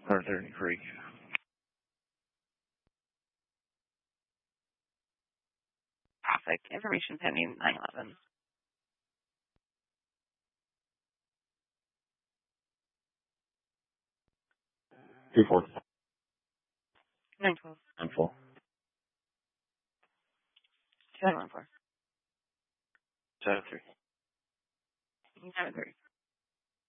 Northern Creek. Traffic. Information pending 911. 24. 912. 912. 714. 73. 73.